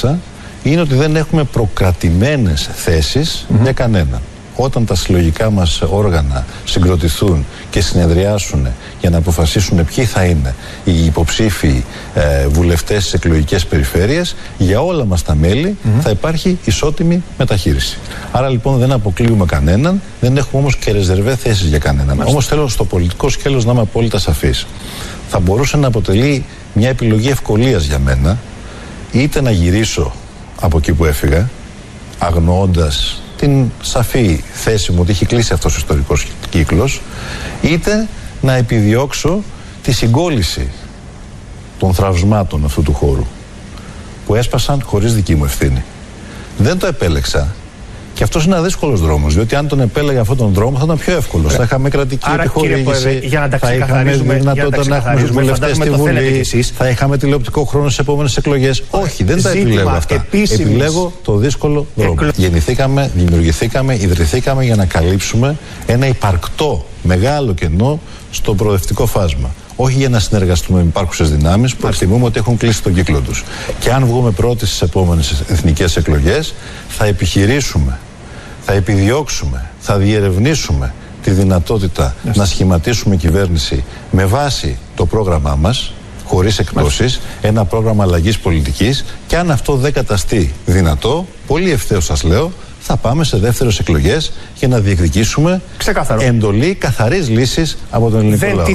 απέλεξα είναι ότι δεν έχουμε προκρατημένες θέσεις για κανέναν. Όταν τα συλλογικά μας όργανα συγκροτηθούν και συνεδριάσουν για να αποφασίσουν ποιοι θα είναι οι υποψήφοι βουλευτές στις εκλογικές περιφέρειες, για όλα μας τα μέλη θα υπάρχει ισότιμη μεταχείριση. Άρα λοιπόν δεν αποκλείουμε κανέναν, δεν έχουμε όμως και ρεζερβέ θέσεις για κανέναν. Όμως θέλω στο πολιτικό σκέλος να είμαι απόλυτα σαφής. Θα μπορούσε να αποτελεί μια επιλογή ευκολίας για μένα, είτε να γυρίσω από εκεί που έφυγα, αγνοώντας την σαφή θέση μου ότι έχει κλείσει αυτός ο ιστορικός κύκλος, είτε να επιδιώξω τη συγκόλληση των θραυσμάτων αυτού του χώρου που έσπασαν χωρίς δική μου ευθύνη. Δεν το επέλεξα. Και αυτός είναι ένα δύσκολος δρόμος, διότι αν τον επέλεγα αυτόν τον δρόμο θα ήταν πιο εύκολος. Θα είχαμε κρατική επιχορήγηση, θα είχαμε δυνατότητα να έχουμε τους βουλευτές στη Βουλή, θα είχαμε τηλεοπτικό χρόνο στις επόμενες εκλογές. Όχι, δεν τα επιλέγω αυτά. Επιλέγω το δύσκολο δρόμο. Γεννηθήκαμε, δημιουργηθήκαμε, ιδρυθήκαμε για να καλύψουμε ένα υπαρκτό μεγάλο κενό στο προοδευτικό φάσμα. Όχι για να συνεργαστούμε με υπάρχουσες δυνάμεις που εκτιμούμε ότι έχουν κλείσει τον κύκλο τους. Και αν βγούμε πρώτοι στις επόμενες εθνικές εκλογές, θα επιχειρήσουμε, θα επιδιώξουμε, θα διερευνήσουμε τη δυνατότητα να σχηματίσουμε κυβέρνηση με βάση το πρόγραμμά μας, χωρίς εκπτώσεις, ένα πρόγραμμα αλλαγής πολιτικής, και αν αυτό δεν καταστεί δυνατό, πολύ ευθέως σας λέω, θα πάμε σε δεύτερες εκλογές για να διεκδικήσουμε εντολή καθαρής λύσης από τον ελληνικό λαό.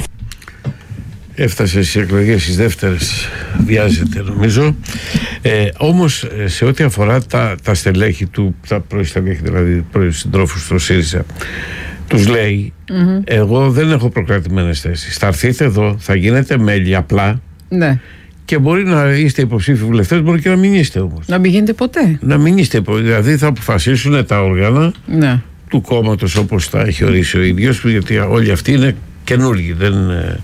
Έφτασε στις εκλογές τις δεύτερες, βιάζεται νομίζω. Όμως σε ό,τι αφορά τα στελέχη του, τα προϊστελέχη δηλαδή συντρόφους του ΣΥΡΙΖΑ, τους λέει εγώ δεν έχω προκρατημένες θέσεις. Θα έρθείτε εδώ, θα γίνετε μέλη απλά. Ναι. Και μπορεί να είστε υποψήφιοι βουλευτές, μπορεί και να μην είστε όμως. Να μην γίνετε ποτέ. Να μην είστε, δηλαδή θα αποφασίσουν τα όργανα του κόμματος όπως τα έχει ορίσει ο ίδιος, γιατί όλοι αυτοί είναι καινούργοι, δεν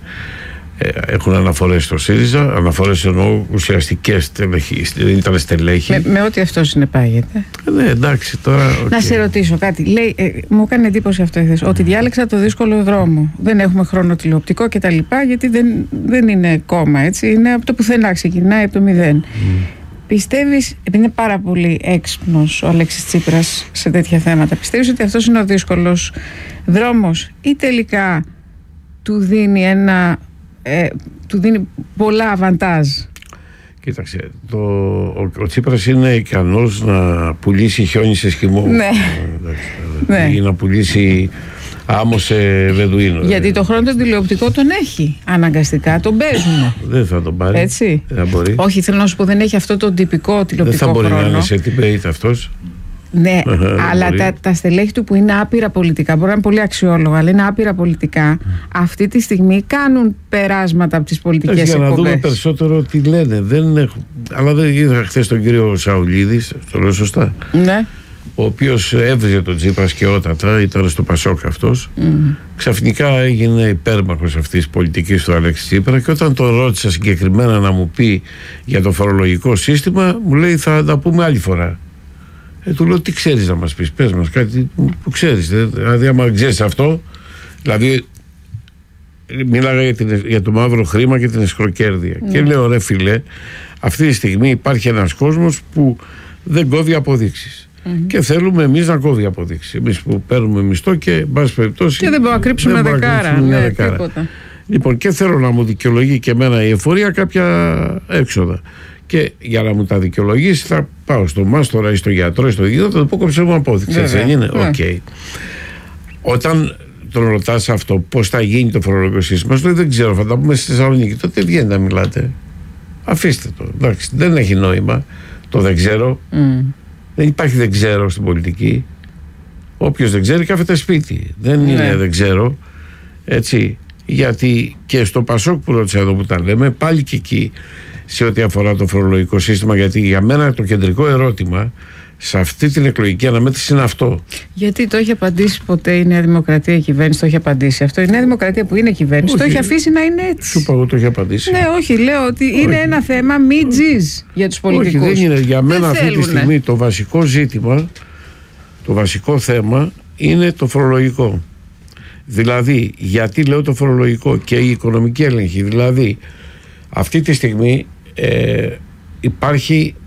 έχουν αναφορές στο ΣΥΡΙΖΑ, αναφορές εννοώ ουσιαστικές, ήταν στελέχη. Με ό,τι αυτό συνεπάγεται. Ναι, εντάξει, τώρα. Να σε ρωτήσω κάτι. Λέει, μου έκανε εντύπωση αυτό εχθές, ότι διάλεξα το δύσκολο δρόμο. Δεν έχουμε χρόνο τηλεοπτικό κτλ. Γιατί δεν είναι κόμμα, έτσι. Είναι από το πουθενά, ξεκινάει από το μηδέν. Πιστεύεις, επειδή είναι πάρα πολύ έξυπνος ο Αλέξης Τσίπρας σε τέτοια θέματα, πιστεύεις ότι αυτός είναι ο δύσκολος δρόμος ή τελικά του δίνει του δίνει πολλά αβαντάζ? Κοίταξε, ο Τσίπρας είναι ικανός να πουλήσει χιόνι σε σχημό. Ναι. Ή να πουλήσει άμμο σε βεδουίνο. Γιατί το χρόνο τον τηλεοπτικό τον έχει αναγκαστικά, τον παίζουν. Δεν θα τον πάρει. Έτσι. Δεν μπορεί. Όχι, θέλω να σου πω, δεν έχει αυτό το τυπικό τηλεοπτικό χρόνο. Δεν θα μπορεί να είναι σε debate αυτός. Ναι, αλλά τα στελέχη του που είναι άπειρα πολιτικά, μπορεί να είναι πολύ αξιόλογα, αλλά είναι άπειρα πολιτικά, αυτή τη στιγμή κάνουν περάσματα από τις πολιτικές εκπομπές. Για να δούμε περισσότερο τι λένε. Αλλά δεν είδα χθες τον κύριο Σαουλίδη, το λέω σωστά. Ναι. Ο οποίος έβριζε τον Τσίπρα σκαιότατα, ήταν στο Πασόκ αυτός. Ξαφνικά έγινε υπέρμαχος αυτής της πολιτικής του Αλέξη Τσίπρα, και όταν τον ρώτησα συγκεκριμένα να μου πει για το φορολογικό σύστημα, μου λέει θα τα πούμε άλλη φορά. Του λέω, τι ξέρεις να μας πεις, πες μας κάτι που ξέρεις. Δηλαδή άμα ξέρεις αυτό, δηλαδή μίλαγα για το μαύρο χρήμα και την εσχροκέρδεια. Και λέω, ρε φίλε, αυτή τη στιγμή υπάρχει ένας κόσμος που δεν κόβει αποδείξεις. Και θέλουμε εμείς να κόβει αποδείξεις. Εμείς που παίρνουμε μισθό και εν πάση περιπτώσει. Και δεν μπορούμε να κρύψουμε δεκάρα. Λοιπόν, και θέλω να μου δικαιολογεί και εμένα η εφορία κάποια έξοδα. Και για να μου τα δικαιολογήσει, θα πάω στο μάστορα ή στο γιατρό ή στο δικηγόρο, θα του πω κόψε μου απόδειξη. Έτσι δεν είναι? Οκ. Όταν τον ρωτάς αυτό, πώς θα γίνει το φορολογικό σύστημα, σου λέει δεν ξέρω, θα τα πούμε στη Θεσσαλονίκη. Τότε βγαίνει να μιλάτε. Αφήστε το. Εντάξει, δεν έχει νόημα το δεν ξέρω. Δεν υπάρχει δεν ξέρω στην πολιτική. Όποιος δεν ξέρει, κάθεται σπίτι. Δεν είναι δεν ξέρω. Έτσι. Γιατί και στο Πασόκ που ρώτησα εδώ που τα λέμε, πάλι και εκεί, σε ό,τι αφορά το φορολογικό σύστημα, γιατί για μένα το κεντρικό ερώτημα σε αυτή την εκλογική αναμέτρηση είναι αυτό. Γιατί το έχει απαντήσει ποτέ η Νέα Δημοκρατία, η κυβέρνηση το έχει απαντήσει αυτό? Η Νέα Δημοκρατία που είναι κυβέρνηση, όχι, το έχει αφήσει να είναι έτσι. Σου είπα εγώ το έχει απαντήσει. Ναι, όχι, λέω ότι είναι ένα θέμα μη τζιζ για τους πολιτικούς. Όχι, δεν είναι. Για μένα αυτή τη στιγμή το βασικό ζήτημα, το βασικό θέμα είναι το φορολογικό. Δηλαδή, γιατί λέω το φορολογικό και η οικονομική έλεγχη? Δηλαδή, αυτή τη στιγμή υπάρχει